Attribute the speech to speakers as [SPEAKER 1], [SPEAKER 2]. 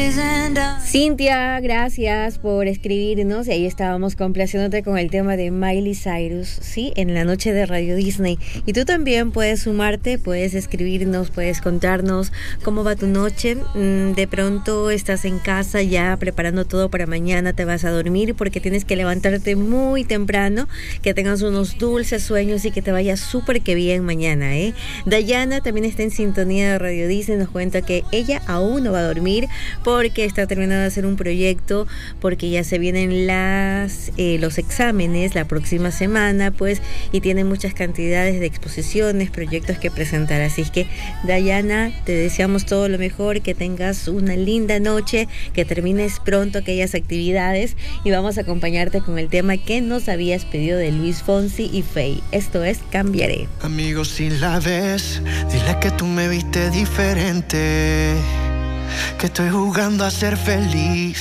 [SPEAKER 1] Cintia, gracias por escribirnos. Y ahí estábamos complaciéndote con el tema de Miley Cyrus, ¿sí? En la noche de Radio Disney. Y tú también puedes sumarte, puedes escribirnos, puedes contarnos cómo va tu noche. De pronto estás en casa ya preparando todo para mañana, te vas a dormir porque tienes que levantarte muy temprano. Que tengas unos dulces sueños y que te vaya súper que bien mañana, ¿eh? Dayana también está en sintonía de Radio Disney. Nos cuenta que ella aún no va a dormir porque está terminando de hacer un proyecto, porque ya se vienen los exámenes la próxima semana, pues, y tiene muchas cantidades de exposiciones, proyectos que presentar. Así es que, Dayana, te deseamos todo lo mejor, que tengas una linda noche, que termines pronto aquellas actividades, y vamos a acompañarte con el tema que nos habías pedido de Luis Fonsi y Faye. Esto es Cambiaré.
[SPEAKER 2] Amigo, si la ves, dile que tú me viste diferente, que estoy jugando a ser feliz.